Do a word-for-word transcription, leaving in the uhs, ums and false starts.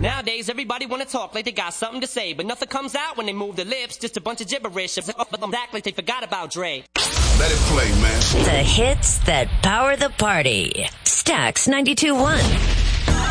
Nowadays, everybody wanna talk like they got something to say, but nothing comes out when they move their lips, just a bunch of gibberish. Act like they forgot about Dre. Let it play, man. The hits that power the party. Stax ninety-two point one.